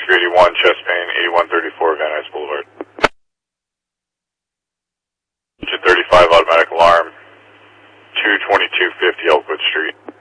381, chest pain, 8134 Van Nuys Boulevard. Engine 35, automatic alarm, 22250 Elkwood Street.